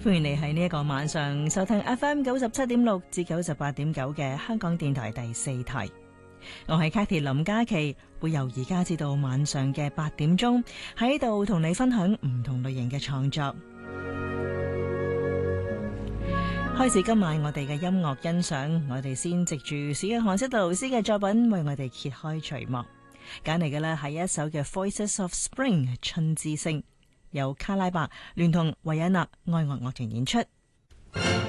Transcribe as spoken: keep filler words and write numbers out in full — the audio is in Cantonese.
歡迎你喺呢一個晚上收聽 F M 九十七點六至九十八點九嘅香港電台第四台。我係 Katie 林嘉琪，會由而家至到晚上嘅八點鐘喺度同你分享唔同類型嘅創作。開始今晚我哋嘅音樂欣賞，我哋先藉住史約翰釋老師嘅作品為我哋揭開序幕。揀嚟嘅呢係一首嘅 Voices of Spring 春之聲，由卡拉伯聯同維也納愛樂樂團演出。